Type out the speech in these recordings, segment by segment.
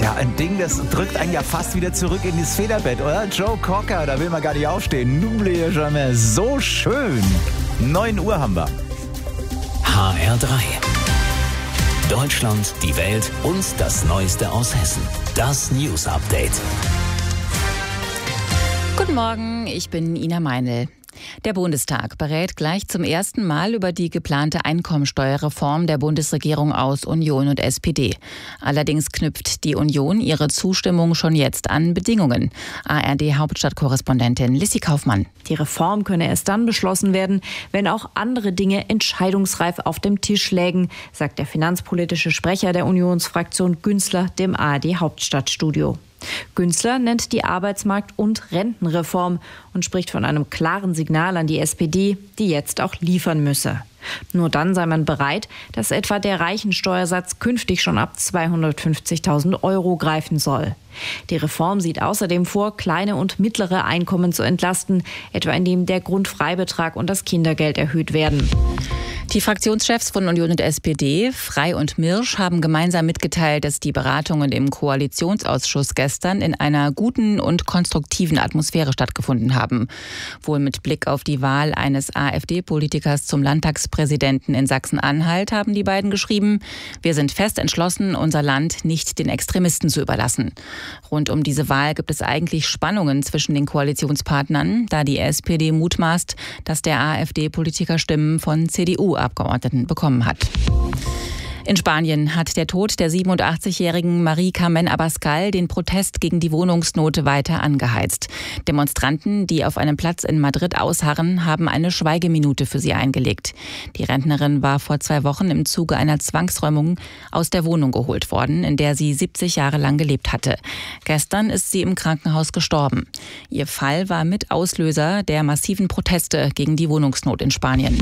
Tja, ein Ding, das drückt einen ja fast wieder zurück in das Federbett, oder? Joe Cocker, da will man gar nicht aufstehen. N'oubliez jamais, so schön. 9 Uhr haben wir. HR3. Deutschland, die Welt und das Neueste aus Hessen. Das News Update. Guten Morgen, ich bin Ina Meinl. Der Bundestag berät gleich zum ersten Mal über die geplante Einkommensteuerreform der Bundesregierung aus Union und SPD. Allerdings knüpft die Union ihre Zustimmung schon jetzt an Bedingungen. ARD-Hauptstadtkorrespondentin Lissy Kaufmann. Die Reform könne erst dann beschlossen werden, wenn auch andere Dinge entscheidungsreif auf dem Tisch lägen, sagt der finanzpolitische Sprecher der Unionsfraktion Günzler dem ARD-Hauptstadtstudio. Günzler nennt die Arbeitsmarkt- und Rentenreform und spricht von einem klaren Signal an die SPD, die jetzt auch liefern müsse. Nur dann sei man bereit, dass etwa der Reichensteuersatz künftig schon ab 250.000 € greifen soll. Die Reform sieht außerdem vor, kleine und mittlere Einkommen zu entlasten, etwa indem der Grundfreibetrag und das Kindergeld erhöht werden. Die Fraktionschefs von Union und SPD, Frey und Mirsch, haben gemeinsam mitgeteilt, dass die Beratungen im Koalitionsausschuss gestern in einer guten und konstruktiven Atmosphäre stattgefunden haben. Wohl mit Blick auf die Wahl eines AfD-Politikers zum Landtagspräsidenten in Sachsen-Anhalt haben die beiden geschrieben: Wir sind fest entschlossen, unser Land nicht den Extremisten zu überlassen. Rund um diese Wahl gibt es eigentlich Spannungen zwischen den Koalitionspartnern, da die SPD mutmaßt, dass der AfD-Politiker Stimmen von CDU-Abgeordneten bekommen hat. In Spanien hat der Tod der 87-jährigen Marie Carmen Abascal den Protest gegen die Wohnungsnot weiter angeheizt. Demonstranten, die auf einem Platz in Madrid ausharren, haben eine Schweigeminute für sie eingelegt. Die Rentnerin war vor 2 Wochen im Zuge einer Zwangsräumung aus der Wohnung geholt worden, in der sie 70 Jahre lang gelebt hatte. Gestern ist sie im Krankenhaus gestorben. Ihr Fall war mit Auslöser der massiven Proteste gegen die Wohnungsnot in Spanien.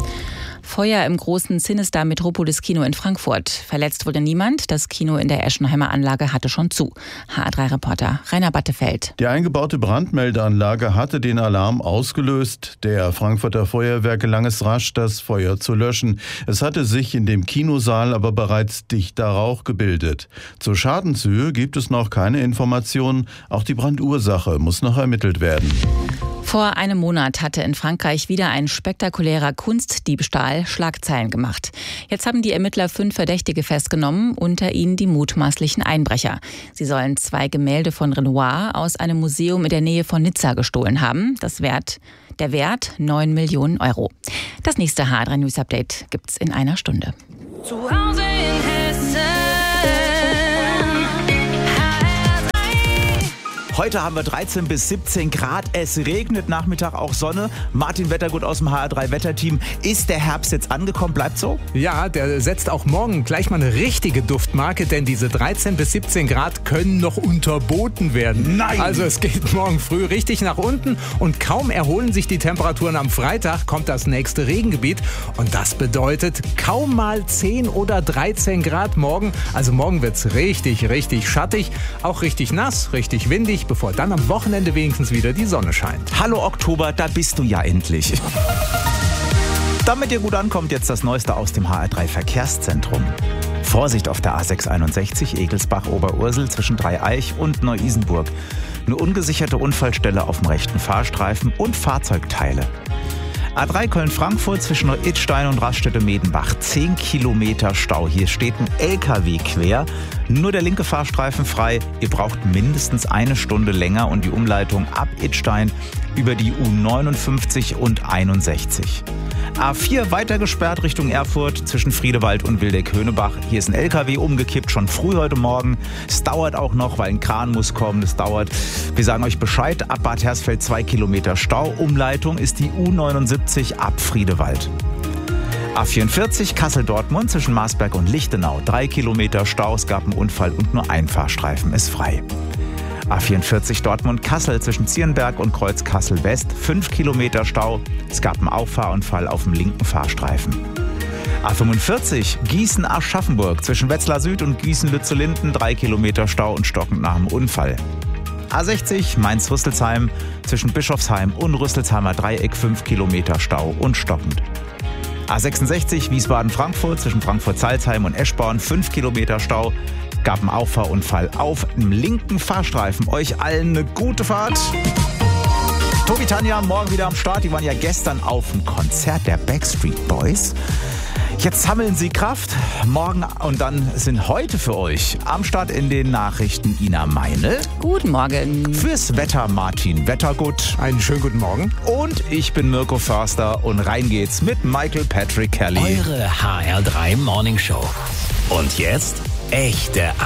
Feuer im großen Cinestar Metropolis Kino in Frankfurt. Verletzt wurde niemand. Das Kino in der Eschenheimer Anlage hatte schon zu. HR3-Reporter Rainer Battefeld. Die eingebaute Brandmeldeanlage hatte den Alarm ausgelöst. Der Frankfurter Feuerwehr gelang es rasch, das Feuer zu löschen. Es hatte sich in dem Kinosaal aber bereits dichter Rauch gebildet. Zur Schadenshöhe gibt es noch keine Informationen. Auch die Brandursache muss noch ermittelt werden. Vor einem Monat hatte in Frankreich wieder ein spektakulärer Kunstdiebstahl Schlagzeilen gemacht. Jetzt haben die Ermittler 5 Verdächtige festgenommen, unter ihnen die mutmaßlichen Einbrecher. Sie sollen 2 Gemälde von Renoir aus einem Museum in der Nähe von Nizza gestohlen haben. Der Wert 9 Millionen €. Das nächste HR3 News Update gibt's in einer Stunde. Zu Hause in Hessen. Heute haben wir 13 bis 17 Grad. Es regnet, Nachmittag auch Sonne. Martin Wettergut aus dem HR3-Wetterteam. Ist der Herbst jetzt angekommen? Bleibt so? Ja, der setzt auch morgen gleich mal eine richtige Duftmarke, denn diese 13 bis 17 Grad können noch unterboten werden. Nein! Also es geht morgen früh richtig nach unten und kaum erholen sich die Temperaturen am Freitag, kommt das nächste Regengebiet. Und das bedeutet kaum mal 10 oder 13 Grad morgen. Also morgen wird's richtig, richtig schattig, auch richtig nass, richtig windig, bevor dann am Wochenende wenigstens wieder die Sonne scheint. Hallo Oktober, da bist du ja endlich. Damit ihr gut ankommt, jetzt das Neueste aus dem HR3 Verkehrszentrum. Vorsicht auf der A661 Egelsbach-Oberursel zwischen Dreieich und Neu-Isenburg. Eine ungesicherte Unfallstelle auf dem rechten Fahrstreifen und Fahrzeugteile. A3 Köln-Frankfurt zwischen Idstein und Raststätte-Medenbach. 10 Kilometer Stau. Hier steht ein LKW quer. Nur der linke Fahrstreifen frei. Ihr braucht mindestens 1 Stunde länger und die Umleitung ab Idstein über die U59 und 61. A4 weiter gesperrt Richtung Erfurt zwischen Friedewald und Wildeck-Höhnebach. Hier ist ein LKW umgekippt, schon früh heute Morgen. Es dauert auch noch, weil ein Kran muss kommen. Es dauert. Wir sagen euch Bescheid. Ab Bad Hersfeld 2 Kilometer Stau. Umleitung ist die U79 ab Friedewald. A44 Kassel-Dortmund zwischen Marsberg und Lichtenau. 3 Kilometer Stau. Es gab einen Unfall und nur ein Fahrstreifen ist frei. A44 Dortmund-Kassel zwischen Zierenberg und Kreuz-Kassel-West. 5 Kilometer Stau. Es gab einen Auffahrunfall auf dem linken Fahrstreifen. A45 Gießen-Aschaffenburg zwischen Wetzlar Süd und Gießen-Lützellinden. 3 Kilometer Stau und stockend nach dem Unfall. A60 Mainz-Rüsselsheim zwischen Bischofsheim und Rüsselsheimer Dreieck. 5 Kilometer Stau und stockend. A66 Wiesbaden-Frankfurt zwischen Frankfurt-Salzheim und Eschborn. 5 Kilometer Stau. gab einen Auffahrunfall auf dem linken Fahrstreifen. Euch allen eine gute Fahrt. Tobi, Tanja, morgen wieder am Start. Die waren ja gestern auf dem Konzert der Backstreet Boys. Jetzt sammeln sie Kraft. Morgen und dann sind heute für euch am Start in den Nachrichten Ina Meinl. Guten Morgen. Fürs Wetter Martin Wettergut. Einen schönen guten Morgen. Und ich bin Mirko Förster und rein geht's mit Michael Patrick Kelly. Eure HR3 Morning Show. Und jetzt echte